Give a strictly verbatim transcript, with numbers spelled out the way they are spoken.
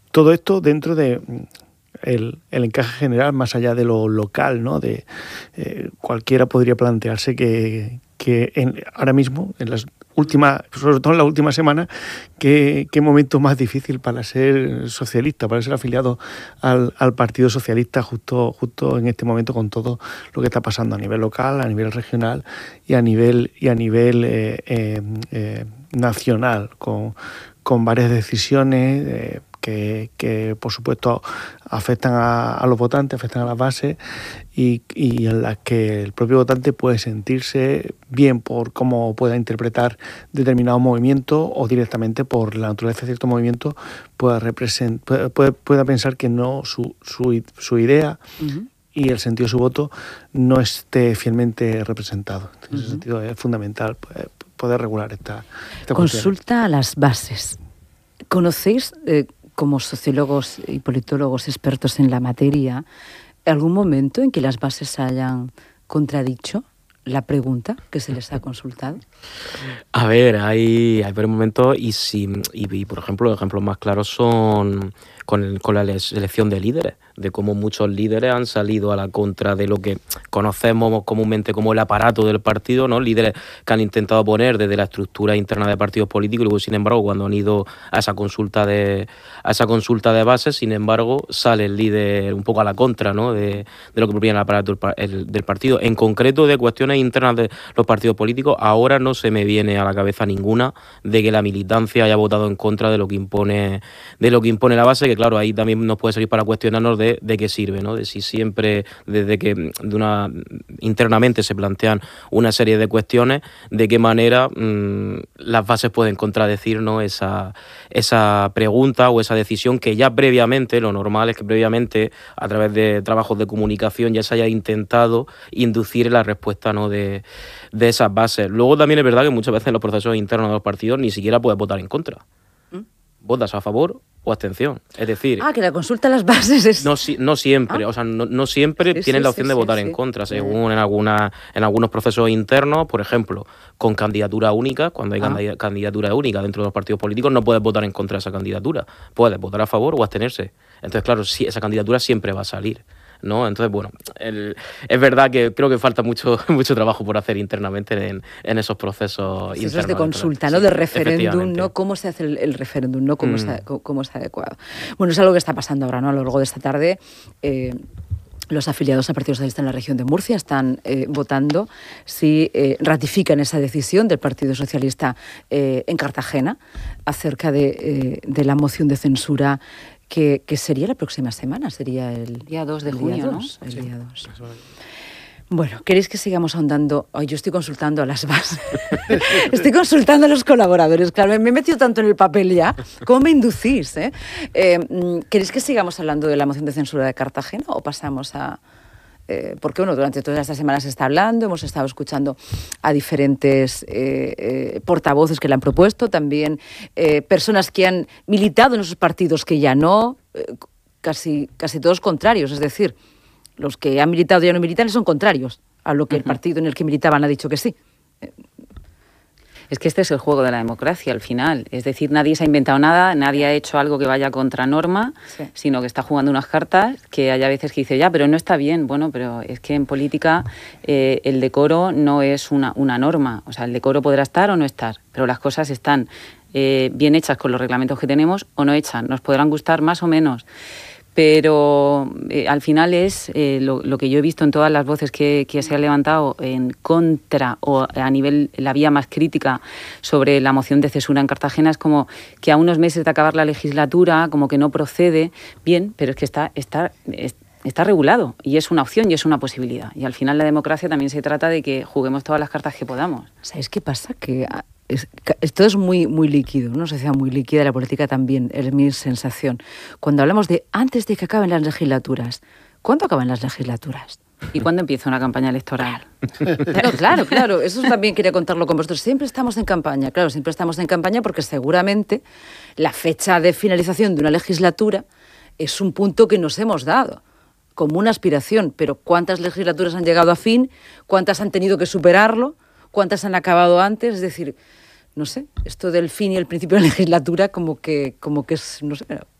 todo esto dentro de el, el encaje general, más allá de lo local, ¿no? De, eh, cualquiera podría plantearse que, que en, ahora mismo, en las últimas, sobre todo en la última semana, qué, qué momento más difícil para ser socialista, para ser afiliado al, al Partido Socialista justo, justo en este momento, con todo lo que está pasando a nivel local, a nivel regional y a nivel, y a nivel eh, eh, eh, nacional, con, con varias decisiones eh, que, que, por supuesto, afectan a, a los votantes, afectan a las bases y, y en las que el propio votante puede sentirse bien por cómo pueda interpretar determinado movimiento o directamente por la naturaleza de cierto movimiento pueda, represent, pueda, pueda pensar que no su, su, su idea uh-huh. y el sentido de su voto no esté fielmente representado. En ese uh-huh. sentido es fundamental poder regular esta, esta Consulta cuestión. A las bases. ¿Conocéis, eh, como sociólogos y politólogos expertos en la materia, algún momento en que las bases hayan contradicho la pregunta que se les ha consultado? A ver, hay, hay varios momentos y, si, y, y, por ejemplo, los ejemplos más claros son con, el, con la elección de líderes, de cómo muchos líderes han salido a la contra de lo que conocemos comúnmente como el aparato del partido, ¿no? Líderes que han intentado poner desde la estructura interna de partidos políticos y luego, sin embargo, cuando han ido a esa consulta de a esa consulta de base, sin embargo, sale el líder un poco a la contra, ¿no? de, de lo que propone el aparato el, el, del partido. En concreto, de cuestiones internas de los partidos políticos, ahora no se me viene a la cabeza ninguna de que la militancia haya votado en contra de lo que impone de lo que impone la base, que claro, ahí también nos puede servir para cuestionarnos de, de qué sirve, ¿no? De si siempre, desde que de una internamente se plantean una serie de cuestiones, de qué manera mmm, las bases pueden contradecir, ¿no? esa, esa pregunta o esa decisión que ya previamente, lo normal es que previamente, a través de trabajos de comunicación, ya se haya intentado inducir la respuesta, ¿no? de, de esas bases. Luego también es verdad que muchas veces en los procesos internos de los partidos ni siquiera puedes votar en contra. ¿Mm? Votas a favor o abstención. Es decir... Ah, que la consulta a las bases es... No, no siempre, ah. o sea, no, no siempre sí, tienen sí, la opción sí, de votar sí, en contra, sí. según en, alguna, en algunos procesos internos, por ejemplo, con candidatura única, cuando hay ah. candidatura única dentro de los partidos políticos, no puedes votar en contra de esa candidatura. Puedes votar a favor o abstenerse. Entonces, claro, sí, esa candidatura siempre va a salir, ¿no? Entonces, bueno, el, es verdad que creo que falta mucho mucho trabajo por hacer internamente en, en esos procesos sí, internos. Eso es de consulta, ¿no? Sí, de referéndum, ¿no? ¿Cómo se hace el, el referéndum, ¿no? ¿Cómo, mm. está, cómo está adecuado? Bueno, es algo que está pasando ahora, ¿no? A lo largo de esta tarde, eh, los afiliados al Partido Socialista en la región de Murcia están eh, votando si eh, ratifican esa decisión del Partido Socialista eh, en Cartagena acerca de, eh, de la moción de censura Que, que sería la próxima semana, sería el día dos de junio, ¿no? El día dos. Bueno, ¿queréis que sigamos ahondando? Oh, yo estoy consultando a las bases. Estoy consultando a los colaboradores. Claro, me he metido tanto en el papel ya. ¿Cómo me inducís? Eh? Eh, ¿Queréis que sigamos hablando de la moción de censura de Cartagena o pasamos a...? Eh, porque bueno, durante todas estas semanas se está hablando, hemos estado escuchando a diferentes eh, eh, portavoces que la han propuesto, también eh, personas que han militado en esos partidos que ya no, eh, casi, casi todos contrarios, es decir, los que han militado y ya no militan son contrarios a lo que uh-huh. el partido en el que militaban ha dicho que sí. Es que este es el juego de la democracia al final. Es decir, nadie se ha inventado nada, nadie ha hecho algo que vaya contra norma, sí. sino que está jugando unas cartas que hay a veces que dice, ya, pero no está bien. Bueno, pero es que en política eh, el decoro no es una, una norma. O sea, el decoro podrá estar o no estar, pero las cosas están eh, bien hechas con los reglamentos que tenemos o no hechas. Nos podrán gustar más o menos. Pero eh, al final es eh, lo, lo que yo he visto en todas las voces que, que se han levantado en contra o a nivel, la vía más crítica sobre la moción de censura en Cartagena, es como que a unos meses de acabar la legislatura, como que no procede bien, pero es que está, está, está regulado y es una opción y es una posibilidad. Y al final la democracia también se trata de que juguemos todas las cartas que podamos. ¿Sabes qué pasa? Que... Es, esto es muy, muy líquido, una sociedad muy líquida, la política también, es mi sensación. Cuando hablamos de antes de que acaben las legislaturas, ¿cuándo acaban las legislaturas? ¿Y cuándo empieza una campaña electoral? Claro, claro, claro, eso también quería contarlo con vosotros. Siempre estamos en campaña, claro, siempre estamos en campaña porque seguramente la fecha de finalización de una legislatura es un punto que nos hemos dado como una aspiración, pero ¿cuántas legislaturas han llegado a fin? ¿Cuántas han tenido que superarlo? ¿Cuántas han acabado antes? Es decir, no sé, esto del fin y el principio de la legislatura como que, como que es, no sé,